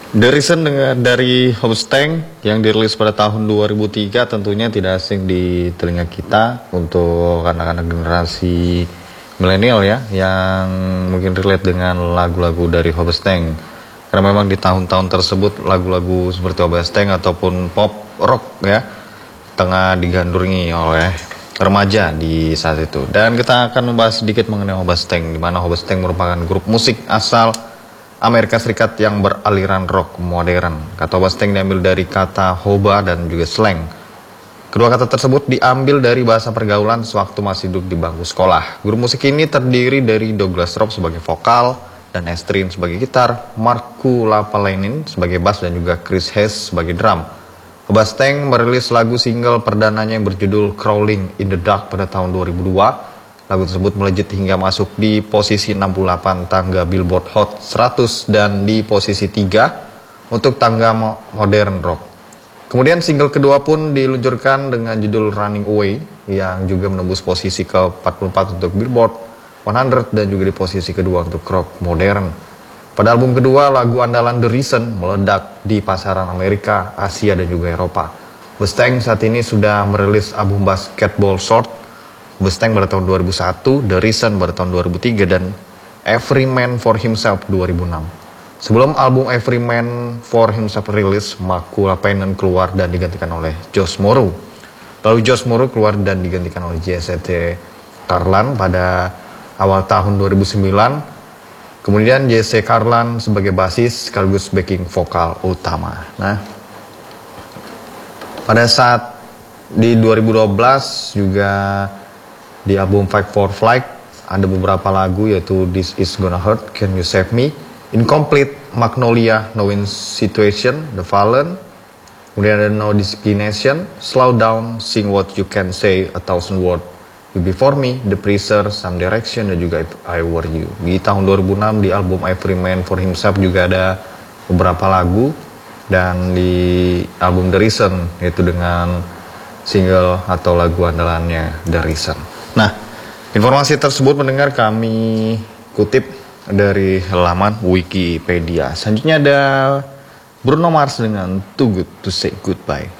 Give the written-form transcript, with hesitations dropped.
The Reason dari Hobstang yang dirilis pada tahun 2003 tentunya tidak asing di telinga kita untuk anak-anak generasi milenial ya, yang mungkin relate dengan lagu-lagu dari Hobstang. Karena memang di tahun-tahun tersebut lagu-lagu seperti Hobstang ataupun pop rock ya tengah digandrungi oleh remaja di saat itu. Dan kita akan membahas sedikit mengenai Hobstang, di mana Hobstang merupakan grup musik asal Amerika Serikat yang beraliran rock modern. Kata Hobstang diambil dari kata hoba dan juga slang. Kedua kata tersebut diambil dari bahasa pergaulan sewaktu masih duduk di bangku sekolah. Grup musik ini terdiri dari Douglas Robb sebagai vokal dan Estrin sebagai gitar, Markku Lapalainen sebagai bass dan juga Chris Hayes sebagai drum. Hobstang merilis lagu single perdananya yang berjudul Crawling in the Dark pada tahun 2002. Lagu tersebut melejit hingga masuk di posisi 68 tangga Billboard Hot 100 dan di posisi 3 untuk tangga modern rock. Kemudian single kedua pun diluncurkan dengan judul Running Away yang juga menembus posisi ke-44 untuk Billboard 100 dan juga di posisi kedua untuk rock modern. Pada album kedua, lagu andalan The Reason meledak di pasaran Amerika, Asia dan juga Eropa. Hobstang saat ini sudah merilis album Basketball Short Hobstang pada tahun 2001, The Reason pada tahun 2003, dan Every Man for Himself 2006. Sebelum album Every Man for Himself rilis, Markku Lapalainen keluar dan digantikan oleh Josh Morrow. Lalu Josh Morrow keluar dan digantikan oleh Jesse Carlan pada awal tahun 2009. Kemudian Jesse Carlan sebagai basis sekaligus backing vokal utama. Nah, pada saat di 2012 juga di album Fight for Flight ada beberapa lagu yaitu This Is Gonna Hurt, Can You Save Me, Incomplete, Magnolia, No Win Situation, The Fallen, kemudian ada No Discrimination, Slow Down, Sing What You Can Say, A Thousand Words, You Before Me, The Preacher, Some Direction, dan juga If I Were You. Di tahun 2006 di album Every Man for Himself juga ada beberapa lagu, dan di album The Reason yaitu dengan single atau lagu andalannya The Reason. Nah, informasi tersebut mendengar kami kutip dari halaman Wikipedia. Selanjutnya ada Bruno Mars dengan Too Good to Say Goodbye.